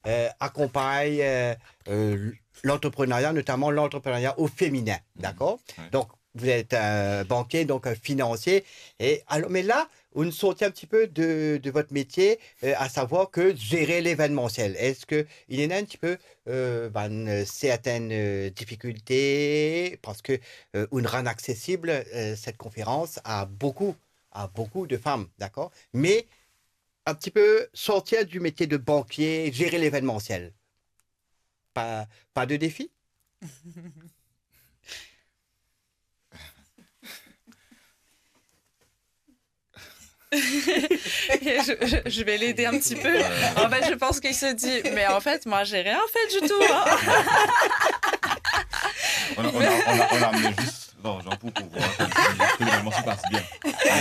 accompagne l'entrepreneuriat, notamment l'entrepreneuriat au féminin, d'accord? Ouais. Donc, vous êtes un banquier, donc un financier. Et alors, mais là, vous nous sortez un petit peu de votre métier, à savoir que gérer l'événementiel. Est-ce qu'il y en a un petit peu certaines difficultés parce que une rend accessible cette conférence à beaucoup de femmes, d'accord? Mais un petit peu sortir du métier de banquier, gérer l'événementiel. Pas de défi? Je vais l'aider un petit peu. Ouais. En fait, je pense qu'il se dit, mais en fait, moi, j'ai rien fait du tout, hein. On a amené juste l'argent pour pouvoir que l'événement se passe bien.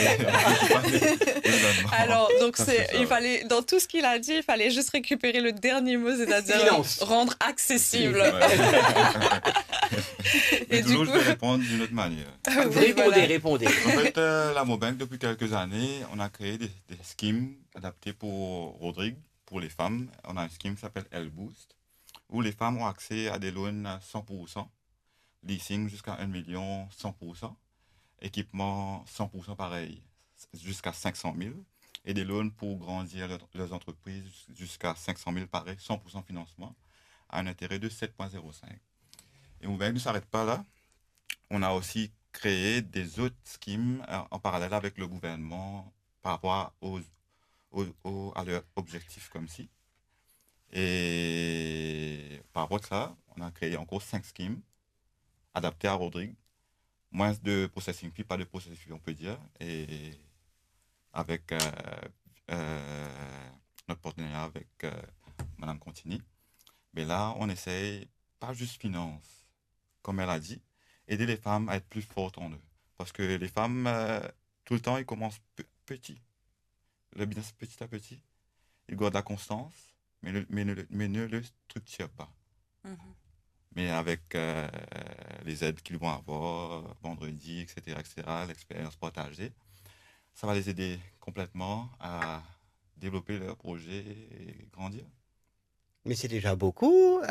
Alors, donc Ça, c'est ça, il ouais. fallait, dans tout ce qu'il a dit, il fallait juste récupérer le dernier mot, c'est-à-dire Finance. rendre accessible. Et Et du toujours, coup, je vais répondre d'une autre manière. oui, voilà. Répondez. En fait, la Mobank, depuis quelques années, on a créé des schemes adaptés pour Rodrigue, pour les femmes. On a un scheme qui s'appelle L-Boost, où les femmes ont accès à des loans à 100%, leasing jusqu'à 1 million 100%, équipement 100% pareil, jusqu'à 500 000, et des loans pour grandir leurs entreprises jusqu'à 500 000 pareil, 100% financement, à un intérêt de 7,05. Et Mobank ne s'arrête pas là. On a aussi créé des autres schemes en parallèle avec le gouvernement par rapport à leurs objectifs comme ci. Et par rapport à ça, on a créé encore 5 schemes adaptés à Rodrigue. Moins de processing fee, pas de processing fee, on peut dire. Et avec notre partenariat avec Madame Contini. Mais là, on essaye pas juste finance, comme elle a dit, aider les femmes à être plus fortes en eux. Parce que les femmes, tout le temps, ils commencent petit. Le business petit à petit. Ils gardent la constance, mais ne le structurent pas. Mhm. Mais avec les aides qu'ils vont avoir vendredi, etc., l'expérience partagée, ça va les aider complètement à développer leur projet et grandir. Mais c'est déjà beaucoup,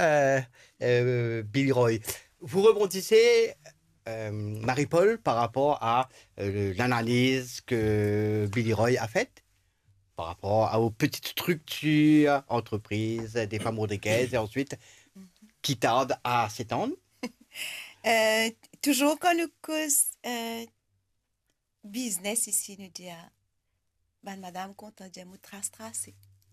Billy Roy. Vous rebondissez, Marie-Paul, par rapport à l'analyse que Billy Roy a faite, par rapport aux petites structures, entreprises, des femmes Rodriguez, et ensuite qui tardent à s'étendre. Euh, Toujours quand nous cause business ici, nous dit, madame, content de nous tracer.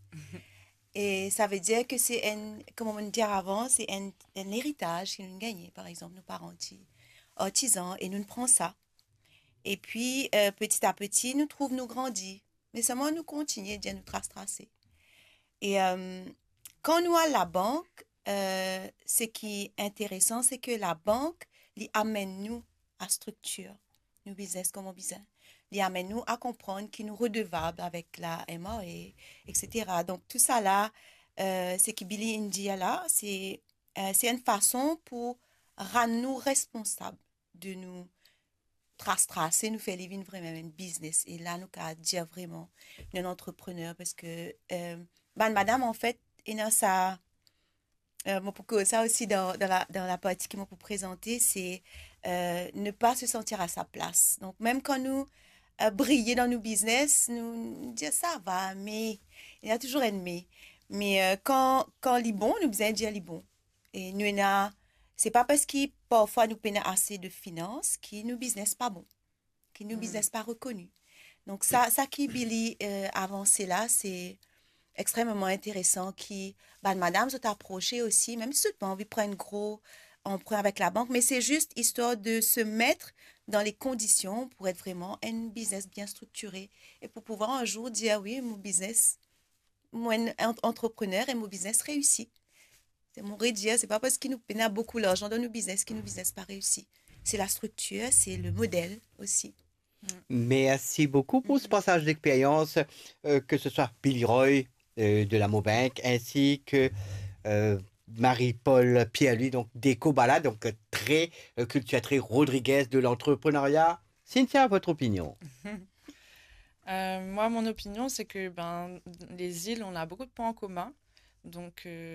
Et ça veut dire que c'est un, comme on dit avant, c'est un héritage que nous gagnons. Par exemple, nos parents artisans, et nous prenons ça. Et puis, petit à petit, nous trouvons nous grandir. Mais seulement nous continuons de nous tracer. Et quand nous à la banque, ce qui est intéressant, c'est que la banque lui amène nous à structure, nous business comme on business. Lui amène nous à comprendre qu'il nous redevable avec la MA, etc. Donc, tout ça là, ce que Billy dit là, c'est une façon pour rendre nous responsables de nous tracer, nous faire vivre vraiment un business. Et là, nous avons dire vraiment un entrepreneur parce que, madame, en fait, et dans ça, pour ça aussi dans la partie qui m'a pour présenter, c'est ne pas se sentir à sa place. Donc, même quand nous briller dans nos business, nous dire ça va, mais il y a toujours un mais. Quand il est bon, nous besoin dire il est bon. Et nous, c'est pas parce que parfois nous peinons assez de finances que nos business pas bon, que nos business pas reconnu. Donc, ça qui Billy avancé là, c'est extrêmement intéressant qui madame s'est approchée aussi même si on veut prendre un gros emprunt avec la banque mais c'est juste histoire de se mettre dans les conditions pour être vraiment un business bien structuré et pour pouvoir un jour dire oui mon business moi entrepreneur et mon business réussi c'est mon redire c'est pas parce qu'il nous peine beaucoup l'argent dans nos business pas réussi c'est la structure c'est le modèle aussi. Merci beaucoup pour ce passage d'expérience, que ce soit Billy Roy de la Mobank, ainsi que Marie-Paul Pierre-Louis, donc d'Ecobala, donc très cultivatrice Rodriguez de l'entrepreneuriat. Cynthia, votre opinion? Moi, mon opinion, c'est que les îles, on a beaucoup de points en commun. Donc,